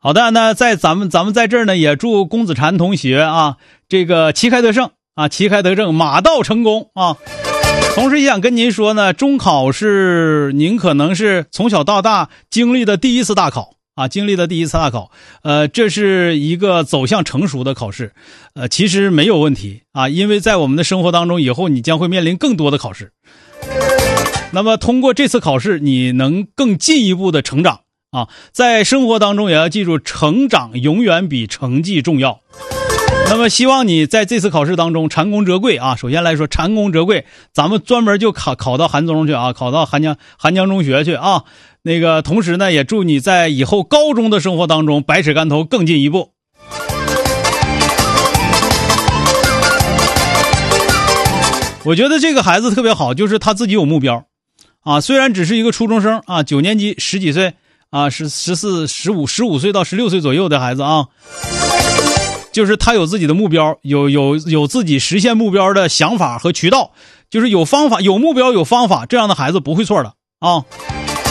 好的，那咱们在这儿呢，也祝龚子婵同学啊，这个旗开得胜啊，旗开得胜，马到成功啊。同时也想跟您说呢，中考是您可能是从小到大经历的第一次大考啊，这是一个走向成熟的考试，其实没有问题啊，因为在我们的生活当中，以后你将会面临更多的考试。那么通过这次考试，你能更进一步的成长啊，在生活当中也要记住，成长永远比成绩重要。那么希望你在这次考试当中蟾宫折桂啊，首先来说蟾宫折桂，咱们专门就考到韩中去啊，考到韩江中学去啊。那个同时呢，也祝你在以后高中的生活当中百尺竿头更进一步。我觉得这个孩子特别好，就是他自己有目标啊，虽然只是一个初中生啊，9年级十几岁啊，14、15岁到16岁左右的孩子啊，就是他有自己的目标，有自己实现目标的想法和渠道，就是有方法、有目标、有方法，这样的孩子不会错的啊。